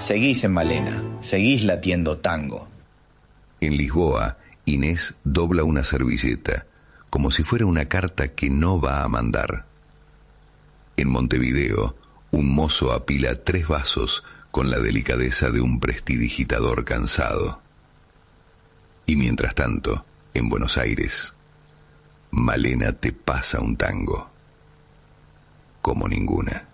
Seguís en Malena, seguís latiendo tango. En Lisboa, Inés dobla una servilleta, como si fuera una carta que no va a mandar. En Montevideo, un mozo apila 3 vasos con la delicadeza de un prestidigitador cansado. Y mientras tanto, en Buenos Aires, Malena te pasa un tango como ninguna.